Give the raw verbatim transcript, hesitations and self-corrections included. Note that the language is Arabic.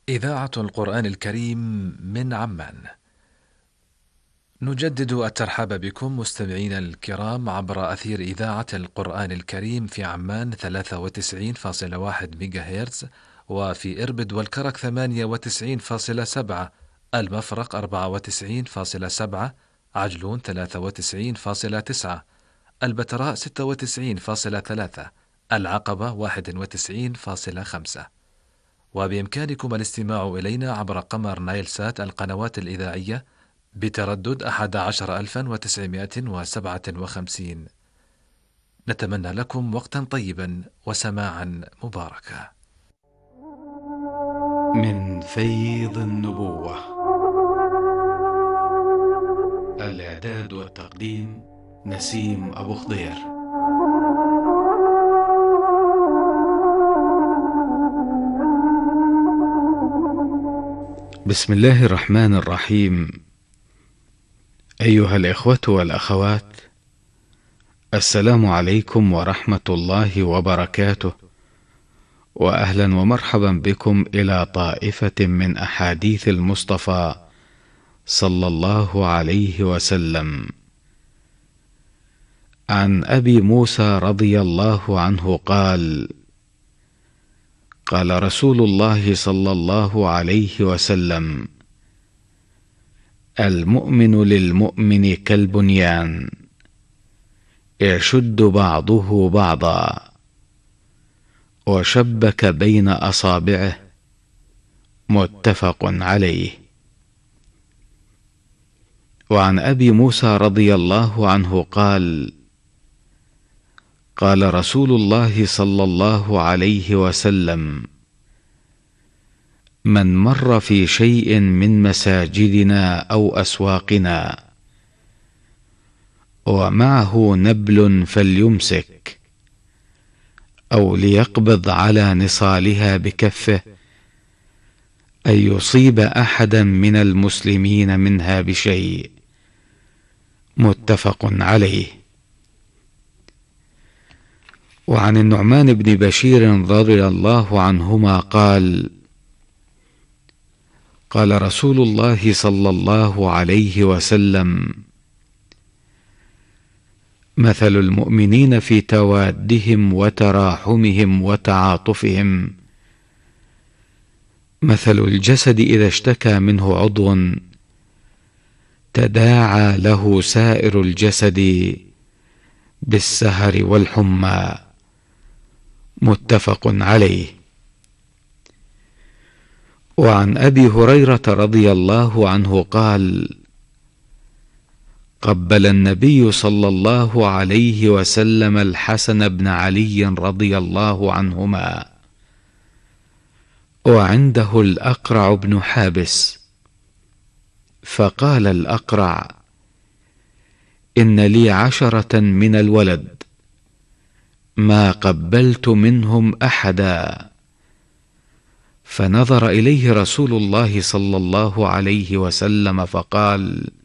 إذاعة القرآن الكريم من عمان. نجدد الترحاب بكم مستمعينا الكرام عبر أثير إذاعة القرآن الكريم في عمان ثلاثة وتسعين فاصلة واحد ميجا هرتز، وفي إربد والكرك ثمانية وتسعين فاصلة سبعة، المفرق أربعة وتسعين فاصلة سبعة، عجلون ثلاثة وتسعين فاصلة تسعة، البتراء ستة وتسعين فاصلة ثلاثة، العقبة واحد وتسعين فاصلة خمسة. وبإمكانكم الاستماع إلينا عبر قمر نايل سات القنوات الإذاعية بتردد أحد عشر ألفا وتسعمائة وسبعة وخمسين. نتمنى لكم وقتا طيبا وسماعا مباركا. من فيض النبوة. الإعداد والتقديم نسيم أبو خضير. بسم الله الرحمن الرحيم. أيها الإخوة والأخوات، السلام عليكم ورحمة الله وبركاته، وأهلا ومرحبا بكم إلى طائفة من أحاديث المصطفى صلى الله عليه وسلم. عن أبي موسى رضي الله عنه قال: قال رسول الله صلى الله عليه وسلم: المؤمن للمؤمن كالبنيان، يشد بعضه بعضا، وشبك بين أصابعه. متفق عليه. وعن أبي موسى رضي الله عنه قال: قال رسول الله صلى الله عليه وسلم: من مر في شيء من مساجدنا أو أسواقنا ومعه نبل فليمسك، أو ليقبض على نصالها بكفه، أن يصيب أحدا من المسلمين منها بشيء. متفق عليه. وعن النعمان بن بشير رضي الله عنهما قال: قال رسول الله صلى الله عليه وسلم: مثل المؤمنين في توادهم وتراحمهم وتعاطفهم مثل الجسد إذا اشتكى منه عضو تداعى له سائر الجسد بالسهر والحمى. متفق عليه. وعن أبي هريرة رضي الله عنه قال: قبل النبي صلى الله عليه وسلم الحسن بن علي رضي الله عنهما، وعنده الأقرع بن حابس، فقال الأقرع: إن لي عشرة من الولد، ما قبلت منهم أحدا. فنظر إليه رسول الله صلى الله عليه وسلم فقال: